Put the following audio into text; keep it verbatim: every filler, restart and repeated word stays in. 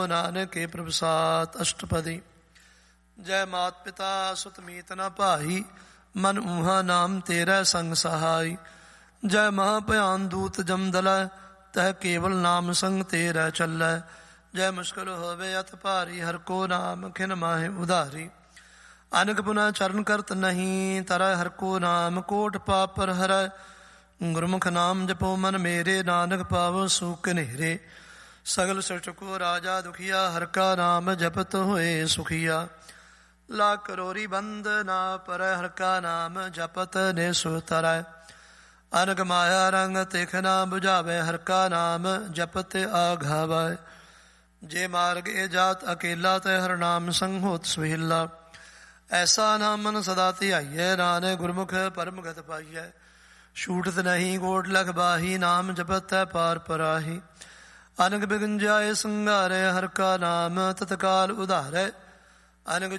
ਨਾਨਕ ਕੇ ਪ੍ਰਭਸਾਤ ਅਸ਼ਟਪਦੀ। ਜੈ ਮਾਤ ਪਿਤਾ ਸੁਤ ਮੀਤ ਨ ਭਾਈ, ਮਨ ਊਹਾ ਨਾਮ ਤੇਰਾ ਸੰਗ ਸਹਾਈ। ਜੈ ਮਹਾ ਭਿਆਨ ਦੂਤ ਜਮਦਲੈ, ਤਹ ਕੇਵਲ ਨਾਮ ਸੰਗ ਤੇਰਾ ਚੱਲੈ। ਜੈ ਮੁਸ਼ਕਿਲ ਹੋਵੇ ਅਤ ਭਾਰੀ, ਹਰ ਕੋ ਨਾਮ ਖਿਨ ਮਾਹੇ ਉਧਾਰੀ। ਅਨਕ ਪੁਨਾ ਚਰਨ ਕਰਤ ਨਹੀਂ, ਤਰੈ ਹਰ ਕੋ ਨਾਮ ਕੋਟ ਪਾਪ ਪਰ ਹਰੈ। ਗੁਰਮੁਖ ਨਾਮ ਜਪੋ ਮਨ ਮੇਰੇ, ਨਾਨਕ ਪਾਵੋ ਸੁਖ ਨੇਰੇ। ਸਗਲ ਸਿਰਜ ਕੋ ਰਾਜਾ ਦੁਖੀਆ, ਹਰ ਕਾ ਨਾਮ ਜਪਤ ਹੋਏ ਸੁਖੀਆ। ਲਾ ਕਰੋਰੀ ਬੰਦ ਨਾ ਪਰੈ, ਹਰ ਕਾ ਨਾਮ ਜਪਤ ਨੇ ਸੋ ਤਰੈ। ਅਨਕ ਮਾਇਆ ਰੰਗ ਤਿਖ ਨਾ ਬੁਝਾਵੇ, ਹਰ ਕਾ ਨਾਮ ਜਪਤ ਆਘਾਵੈ। ਜੇ ਮਾਰਗ ਇਹ ਜਾਤ ਅਕੇਲਾ, ਤੇ ਹਰ ਨਾਮ ਸੰਗ ਹੋਤ ਸੁਹੇਲਾ। ਐਸਾ ਨਾਮ ਮਨ ਸਦਾ ਧਿਆਈਐ, ਨਾਨਕ ਗੁਰਮੁਖ ਪਰਮ ਗਤ ਪਾਈਐ। ਛੂਟਤ ਨਹੀਂ ਕੋਟ ਲਖ ਬਾਹੀ, ਨਾਮ ਜਪਤੈ ਪਾਰ ਪਰਾਹੀ। ਅਨਕ ਬਿਗਨ ਜਾਏ ਸੰਘਾਰੈ, ਹਰ ਕਾ ਨਾਮ ਤਤਕਾਲ ਉਧਾਰੈ। ਅਨਕ